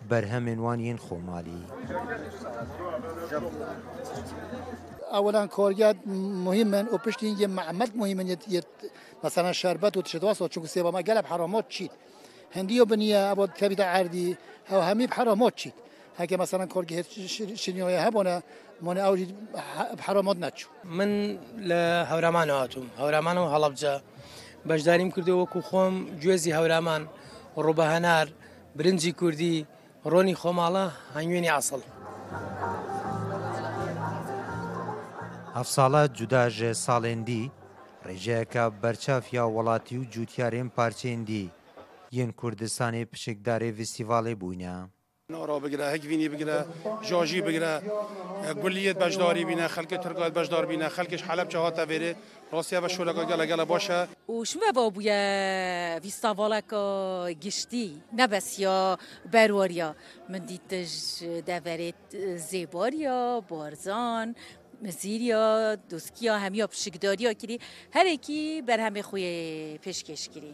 بەرهەمێن وانین خۆمالی. اولا کارگرد مهمن و پشتین یه معمد مهمن یه مثلا شربت و تشدواس و چون سیبا ما قلب حرامات چید هندی و بنیه ابد کبیت عردی او همی حرامات چید هکه مثلا کارگرد شنیای هبونه من اوجی حرامات نچو من لهورامان هاتم هورامان و هەڵەبجە بەشداریم کردو وەکو خۆم گوێزی هەورامان ڕوبە هەنار برنجی کوردی ڕۆنی خۆماڵە هەنگوێنی عەسڵ. هەفساڵە جوداژێ ساڵێندی ڕێژەیەکە بەرچافیا وڵاتی و جووتیارێن پارچێندی یەن کوردستانی پشکدارێ فیستیڤاڵێ بووینە. نۆڕۆ بگرە هەکڤینی بگرە ژۆژی بگرە گولیت بەشداری بینە خەڵکی تورکات بەشدار بینە خەڵکیش حەلەب چاهاتە vêrê Rosya بەشولەکە گەلە باشە و شمەوە بووە فیستاڤالەکە گشتی نەبەسیا بەروەریە من دیتش دەڤێت زێباریا بارزان مزیریا دوسکیا هەمیە پشکداریە کردی هەرێکی بەرهەمێ خوێ پێشکەش کردی.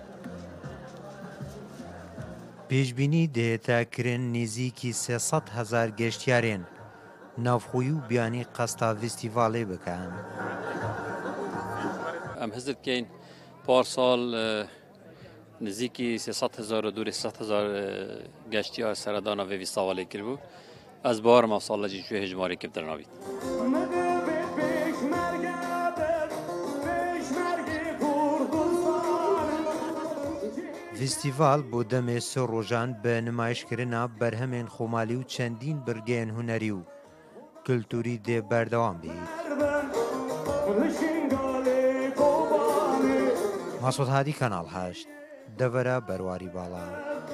پێشبینی دێتاکردن نزیکی 300,000 گەشتیارێن ناوخۆیی و بیانی قەستا فیستیڤاڵێ بکەن. ئەم هەزت بکەین پارساڵ نزیکی 300,000 و دووری 300,000 گەشتیار سەردانە vê فیستیڤالê کردبوو ئەس باوەڕم ساڵەجی کوێ هێژماری کردنەوەیت. فیستیڤال بۆ دەمێ سێ ڕۆژان بە نمایشکردنا بەرهەمێن خۆمالی و چەندین برگەیەن هونەری و کلتوری دێ بەردەوام بێت. ماسۆد هادی کەناڵ 8 دەڤەرە بەرواری باڵا.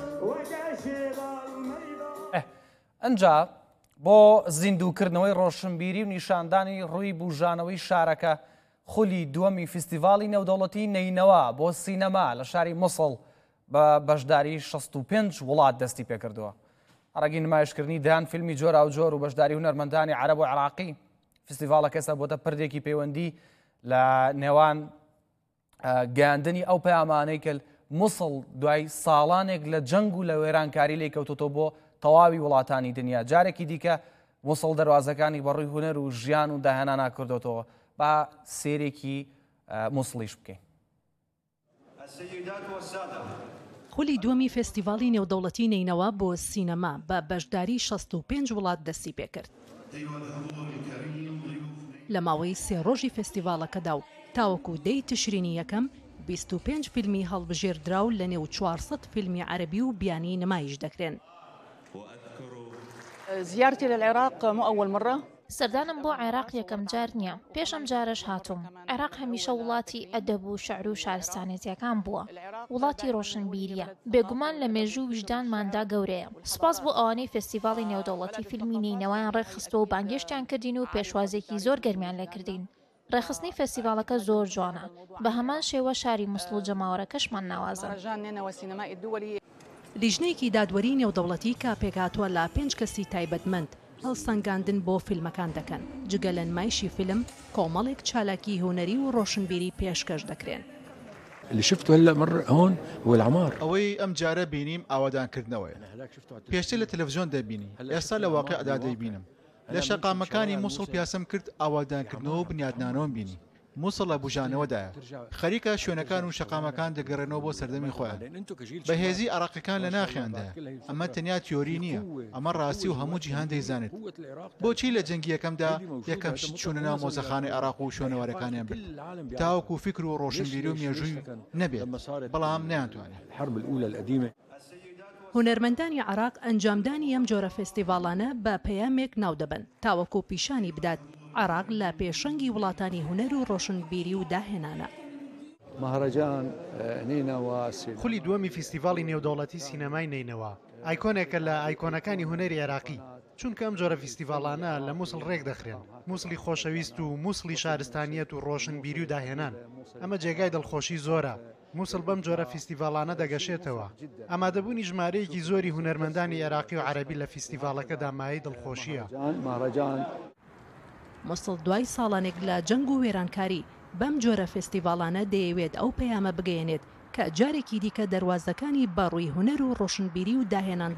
ئەنجا بۆ زیندووکردنەوەی ڕۆشنبیری و نیشاندانی ڕووی بوژانەوەی شارەکە خولی دووەمی فیستیڤاڵی نێودەوڵەتی نینەوە بۆ سینەما لە شاری مووسڵ بە بەشداری 65 وڵات دەستی پێکردووە. ڕێگی نمایشکردنی دان فیلمی جۆرا و جۆر و بەشداری هونەرمەندانی عەرەب و عێراقی فیستیڤاڵەکە ئێستا بۆتە پردێکی پەیوەندی لە نێوان گەیاندنی ئەو پەیامانەی کە مووسڵ دوای ساڵانێک لە جەنگ و لە وێرانکاری لێ کەوتۆتەوە بۆ تەواوی وڵاتانی دنیا. جارێکی دیکە مووسڵ دەواازەکانی بەڕووی هونەر و ژیان و داهێنانا کردوتەوە با سێرێکی مووسڵیش بکەین. خولی دووەمی فێستیڤاڵی نێودەوڵەتی نینەوە بۆ سینەما بە بەشداری 65 وڵات دەستی پێکرد. لە ماوەی 3 ڕۆژی فێستیڤاڵەکەدا و تاوەکو 10 تشرینی یەکەم 25 فیلمی هەڵبژێردراو لە نێو 400 فیلمی عەرەبی و بیانی نمایش دەکرێن. زیارتي للعراق مو أول مرة. سەردانم بۆ عێراق یەکەم جار نییە پێشەم جارش هاتووم. عێراق هەمیشە وڵاتی ئەدەب و شەعر و شارستانێتیەکان بووە وڵاتی ڕۆشنبیریە بێگومان لە مێژوو وجدانماندا گەورەیە. سپاس بۆ ئەوانەی فێستیڤاڵی نێودەوڵەتی فیلمی نینەوەیان ڕێکخستەوە و بانگێشتیان کردین و پێشوازێکی زۆر گەرمیان لێکردین. ڕێخستنی فێستیڤاڵەکە زۆر جوانە بە هەمان شێوە شاری مووسڵ و جەماوەرەکەشمان ناوازن. لیژنەیەکی دادوەری نێودەوڵەتی کە پێکهاتووە لە 5 کەسی تایبەتمەند هەڵسەنگاندن بۆ فیلمەکان دەکەن جگە لە نمایشی فیلم کۆمەڵێک چالاکی هونەری و ڕۆشنبیری پێشکەش دەکرێن. اللي شفته هلا مر هون هو العمار. ئەوەی ئەم جارە بینیم ئاوادانکردنەوەیە. پێشتر لە تەلەڤیزیۆن دەبینی ئێستا لە واقعدا دەیبینم. لە شەقامەکانی مووسڵ پیاسەم کرد ئاوادانکردنەوە و بنیادنانەوەم بینی. مووسڵ لە بوژانەوەدایە خەریکە شوێنەکان و شەقامەکان دەگەڕێنەوە بۆ سەردەمی خۆیان بەهێزی عێراقیەکان لە ناخیاندایە. ئەمە تەنیا تیۆری نییە ئەمە ڕاستی و هەموو جیهان دەیزانێت. بۆچی لە جەنگی یەکەمدا یەکەم شت چوونە ناو مۆزەخانەی عێراق و شوێنەوارەکانیان برد تاوەکو فکر و ڕۆشنبیری و مێژووی نەبێت بەڵام نەیانتوانێت. هونەرمەندانی عێراق ئەنجامدانی ئەم جۆرە فێستیڤاڵانە بە پەیامێک ناو دەبن تاوەکو پیشانی بدات عێراق لە پێشەنگی وڵاتانی هونەر و ڕۆشنبیری و داهێنانە. مهرجان نینەوە خولی دووەمی فیستیڤاڵی نێودەوڵەتی سینەمای نینەوە ئایکۆنێکە لە ئایکۆنەکانی هونەری عێراقی چونکە ئەم جۆرە فیستیڤاڵانە لە مووسڵ ڕێک دەخرێن مووسڵی خۆشەویست و مووسڵی شارستانیەت و ڕۆشنبیری و داهێنان. ئەمە جێگای دڵخۆشی زۆرە. مووسڵ بەم جۆرە فیستیڤاڵانە دەگەشێتەوە. ئامادەبوونی ژمارەیەکی زۆری هونەرمەندانی عێراقی و عەرەبی لە فیستیڤاڵەکەدا مایەی دڵخۆشیە. مووسڵ دوای ساڵانێک لە جەنگ و وێرانکاری بەم جۆرە فێستیڤاڵانە دەیەوێت ئەو پەیامە بگەیەنێت کە جارێکی دیکە دەواازەکانی بەڕووی هونەر و ڕۆشنبیری و داهێنان